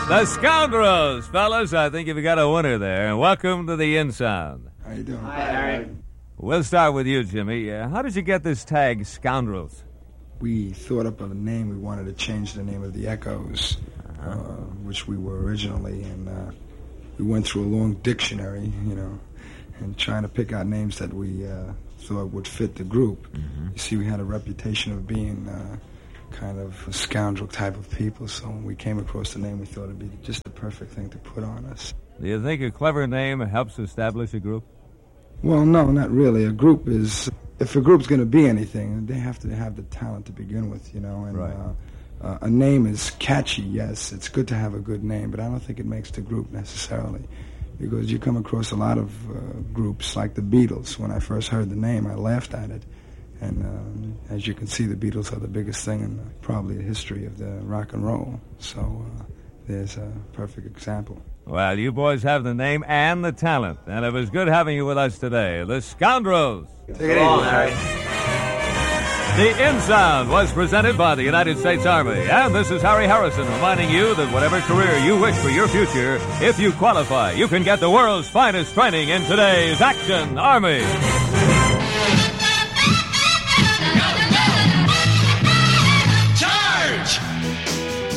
The Scoundrels, fellas. I think you've got a winner there. And welcome to the In Sound. How you doing? Hi, Harry. We'll start with you, Jimmy. How did you get this tag, Scoundrels? We thought up a name. We wanted to change the name of the Echoes, which we were originally, and we went through a long dictionary, and trying to pick out names that we thought would fit the group. Mm-hmm. You see, we had a reputation of being kind of a scoundrel type of people, so when we came across the name, we thought it'd be just the perfect thing to put on us. Do you think a clever name helps establish a group? Well, no, not really. A group is, if a group's going to be anything, they have to have the talent to begin with, and right. A name is catchy, yes. It's good to have a good name, but I don't think it makes the group necessarily, because you come across a lot of groups like the Beatles. When I first heard the name, I laughed at it. And as you can see, the Beatles are the biggest thing in probably the history of the rock and roll. So there's a perfect example. Well, you boys have the name and the talent, and it was good having you with us today. The Scoundrels. Take it easy, Harry. The In Sound was presented by the United States Army, and this is Harry Harrison reminding you that whatever career you wish for your future, if you qualify, you can get the world's finest training in today's Action Army. Go!